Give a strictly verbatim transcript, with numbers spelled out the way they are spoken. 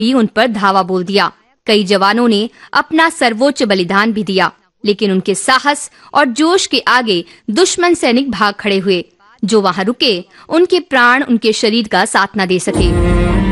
ही उन पर धावा बोल दिया। कई जवानों ने अपना सर्वोच्च बलिदान भी दिया, लेकिन उनके साहस और जोश के आगे दुश्मन सैनिक भाग खड़े हुए। जो वहां रुके, उनके प्राण उनके शरीर का साथ न दे सके।